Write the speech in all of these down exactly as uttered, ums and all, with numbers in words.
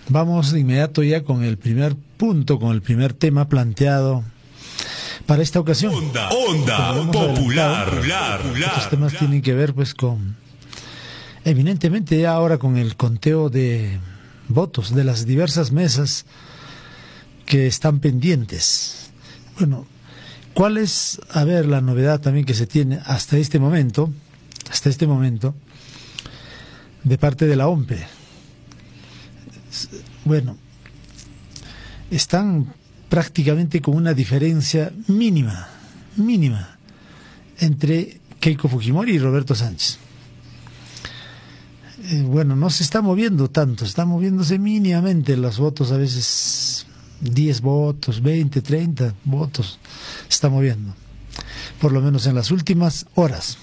Vamos de inmediato ya con el primer punto, con el primer tema planteado para esta ocasión. Onda, onda popular. Estos temas tienen que ver pues con, eminentemente ya ahora con el conteo de votos de las diversas mesas que están pendientes. Bueno, ¿cuál es, a ver, la novedad también que se tiene hasta este momento, hasta este momento, de parte de la O M P E? Bueno, están prácticamente con una diferencia mínima, mínima, entre Keiko Fujimori y Roberto Sánchez. Eh, bueno, no se está moviendo tanto, está moviéndose mínimamente los votos, a veces diez votos, veinte, treinta votos, se está moviendo, por lo menos en las últimas horas.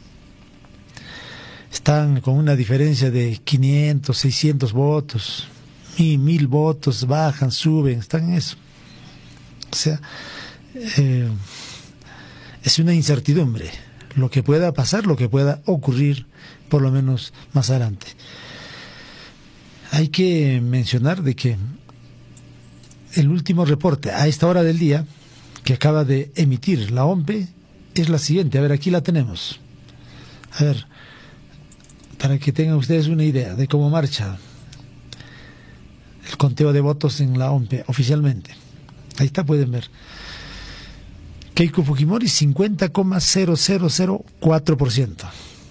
Están con una diferencia de quinientos, seiscientos votos, y mil votos, bajan, suben, están en eso. O sea, eh, es una incertidumbre lo que pueda pasar, lo que pueda ocurrir, por lo menos más adelante. Hay que mencionar de que el último reporte a esta hora del día que acaba de emitir la O M P E es la siguiente. A ver, aquí la tenemos. A ver, para que tengan ustedes una idea de cómo marcha el conteo de votos en la O M P E oficialmente. Ahí está, pueden ver. Keiko Fujimori cincuenta coma cero cero cero cuatro por ciento.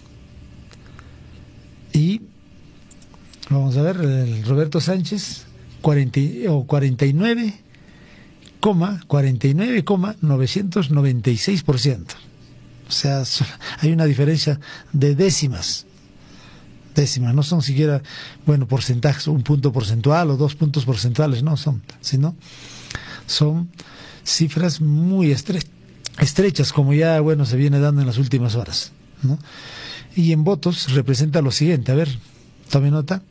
Y vamos a ver, el Roberto Sánchez cuarenta, o cuarenta y nueve coma novecientos noventa y seis por ciento. O sea, hay una diferencia de décimas. Décimas, no son siquiera, bueno, porcentajes, un punto porcentual o dos puntos porcentuales, no son, sino son cifras muy estre estrechas, como ya, bueno, se viene dando en las últimas horas, ¿no? Y en votos representa lo siguiente, a ver, tome nota.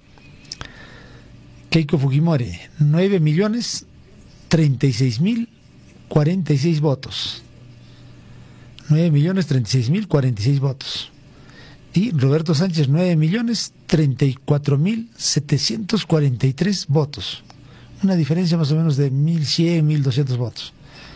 Keiko Fujimori, nueve millones treinta y seis mil cuarenta y seis votos. nueve millones treinta y seis mil cuarenta y seis votos. Y Roberto Sánchez, nueve millones treinta y cuatro mil setecientos cuarenta y tres votos. Una diferencia más o menos de mil cien, mil doscientos votos.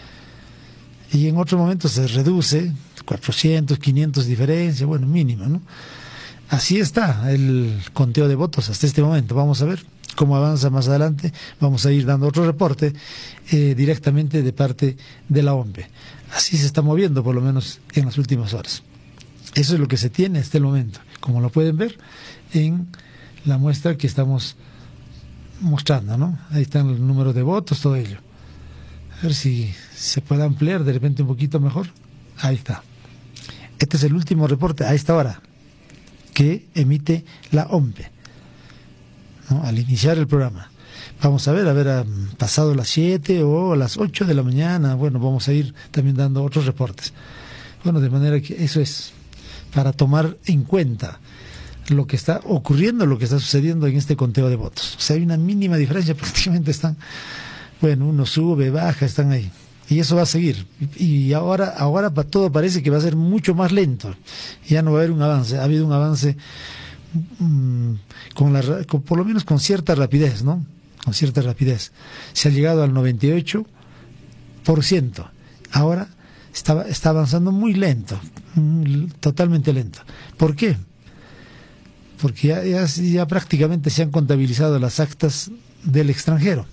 Y en otro momento se reduce, cuatrocientos, quinientos diferencia, bueno, mínima, ¿no? Así está el conteo de votos hasta este momento. Vamos a ver cómo avanza más adelante. Vamos a ir dando otro reporte eh, directamente de parte de la O M P E. Así se está moviendo, por lo menos en las últimas horas. Eso es lo que se tiene hasta el momento, como lo pueden ver en la muestra que estamos mostrando, ¿no? Ahí están los números de votos, todo ello. A ver si se puede ampliar de repente un poquito mejor. Ahí está. Este es el último reporte a esta hora que emite la O M P E, ¿no? Al iniciar el programa. Vamos a ver, a ver, han pasado las siete o las ocho de la mañana. Bueno, vamos a ir también dando otros reportes. Bueno, de manera que eso es para tomar en cuenta lo que está ocurriendo, lo que está sucediendo en este conteo de votos. O sea, hay una mínima diferencia, prácticamente están, bueno, uno sube, baja, están ahí. Y eso va a seguir. Y ahora, ahora todo parece que va a ser mucho más lento. Ya no va a haber un avance. Ha habido un avance mmm, con la, con, por lo menos con cierta rapidez, ¿no? Con cierta rapidez. Se ha llegado al noventa y ocho por ciento. Ahora Está, está avanzando muy lento, totalmente lento. ¿Por qué? Porque ya, ya, ya prácticamente se han contabilizado las actas del extranjero.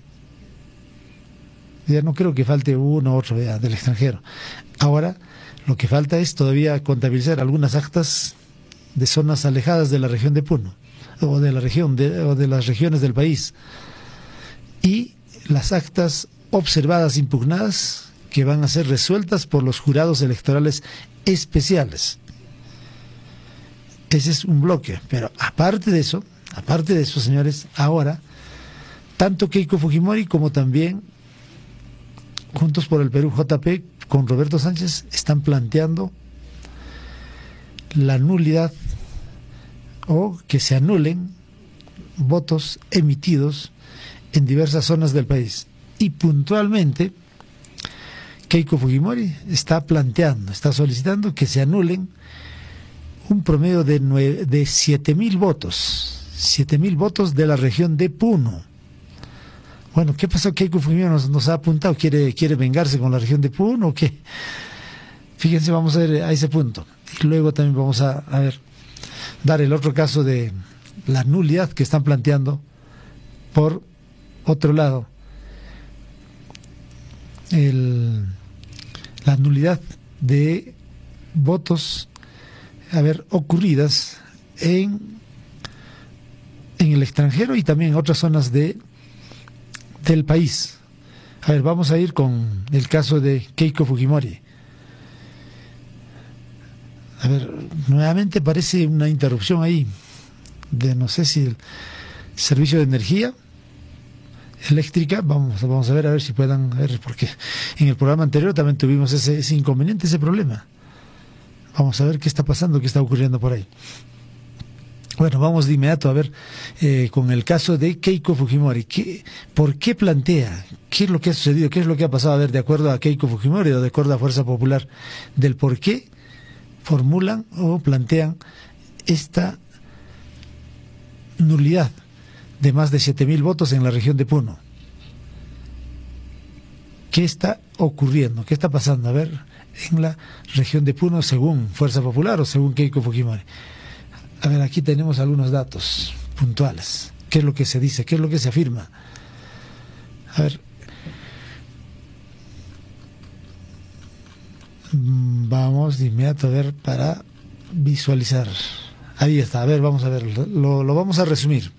Ya no creo que falte uno u otro ya, del extranjero. Ahora lo que falta es todavía contabilizar algunas actas de zonas alejadas de la región de Puno, o de la región de, o de las regiones del país, y las actas observadas, impugnadas, que van a ser resueltas por los jurados electorales especiales. Ese es un bloque, pero aparte de eso, aparte de eso, señores, ahora, tanto Keiko Fujimori como también Juntos por el Perú J P con Roberto Sánchez están planteando la nulidad o que se anulen votos emitidos en diversas zonas del país. Y puntualmente Keiko Fujimori está planteando, está solicitando que se anulen un promedio de, de siete mil votos, siete mil votos de la región de Puno, Bueno, ¿qué pasó? Keiko Fujimori nos, nos ha apuntado, ¿quiere, quiere vengarse con la región de Puno o qué? Fíjense, vamos a ver a ese punto. Y luego también vamos a, a ver, dar el otro caso de la nulidad que están planteando por otro lado. El, la nulidad de votos, a ver, ocurridas en, en el extranjero y también en otras zonas de del país. A ver, vamos a ir con el caso de Keiko Fujimori. A ver, nuevamente parece una interrupción ahí de no sé si el servicio de energía eléctrica. Vamos, vamos a ver a ver si puedan ver, porque en el programa anterior también tuvimos ese, ese inconveniente, ese problema. Vamos a ver qué está pasando, qué está ocurriendo por ahí. Bueno, vamos de inmediato a ver eh, con el caso de Keiko Fujimori. ¿Qué, ¿Por qué plantea? ¿Qué es lo que ha sucedido? ¿Qué es lo que ha pasado? A ver, de acuerdo a Keiko Fujimori o de acuerdo a Fuerza Popular, del por qué formulan o plantean esta nulidad de más de siete mil votos en la región de Puno. ¿Qué está ocurriendo? ¿Qué está pasando? A ver, en la región de Puno, según Fuerza Popular o según Keiko Fujimori. A ver, aquí tenemos algunos datos puntuales. ¿Qué es lo que se dice? ¿Qué es lo que se afirma? A ver. Vamos de inmediato a ver para visualizar. Ahí está. A ver, vamos a ver. Lo, lo vamos a resumir.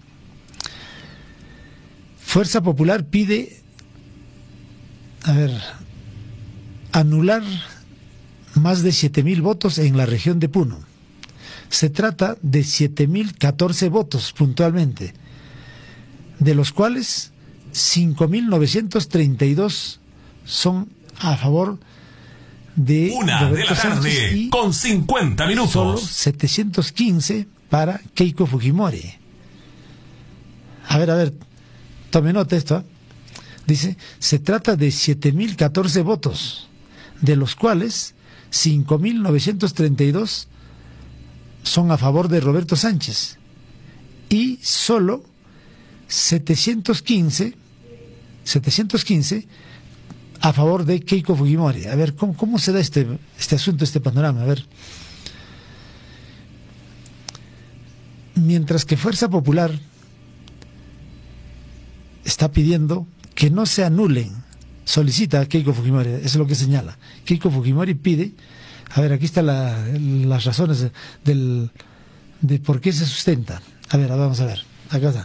Fuerza Popular pide, a ver, anular más de siete mil votos en la región de Puno. Se trata de siete mil catorce votos puntualmente, de los cuales cinco mil novecientos treinta y dos son a favor de Una Roberto de la Sánchez tarde y con cincuenta minutos. solo setecientos quince para Keiko Fujimori. A ver, a ver, tome nota esto, ¿eh? Dice, se trata de siete mil catorce votos, de los cuales cinco mil novecientos treinta y dos son a favor de Roberto Sánchez y solo setecientos quince a favor de Keiko Fujimori. A ver, ¿cómo, cómo se da este, este asunto, este panorama? A ver. Mientras que Fuerza Popular está pidiendo que no se anulen, solicita a Keiko Fujimori, eso es lo que señala. Keiko Fujimori pide, a ver, aquí están la, las razones del, de por qué se sustenta. A ver, vamos a ver, acá está.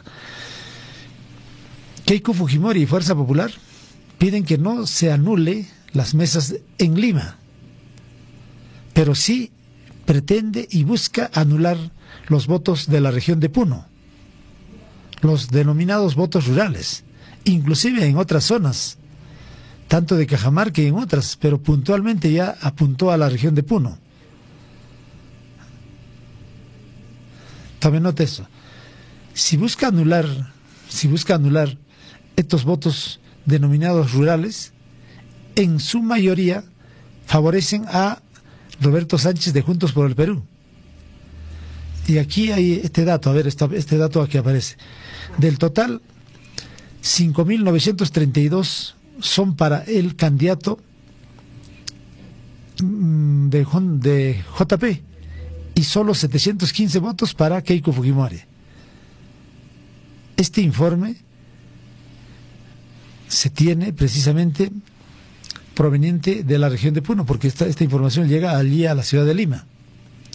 Keiko Fujimori y Fuerza Popular piden que no se anule las mesas en Lima, pero sí pretende y busca anular los votos de la región de Puno, los denominados votos rurales, inclusive en otras zonas, tanto de Cajamarca y en otras, pero puntualmente ya apuntó a la región de Puno. También note eso. Si busca anular, si busca anular estos votos denominados rurales, en su mayoría favorecen a Roberto Sánchez de Juntos por el Perú. Y aquí hay este dato, a ver, este dato aquí aparece. Del total, cinco mil novecientos treinta y dos son para el candidato de, de J P y solo setecientos quince votos para Keiko Fujimori. Este informe se tiene precisamente proveniente de la región de Puno, porque esta, esta información llega allí a la ciudad de Lima.